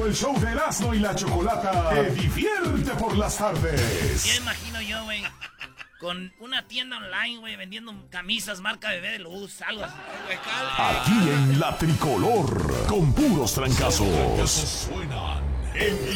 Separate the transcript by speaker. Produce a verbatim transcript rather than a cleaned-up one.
Speaker 1: escuchando el show de Erasmo y la Chocolata. Te divierte por las tardes.
Speaker 2: Ya imagino yo, güey, con una tienda online, güey, vendiendo camisas marca Bebé de Luz, algo así.
Speaker 1: Aquí en La Tricolor, con puros trancazos. Suenan en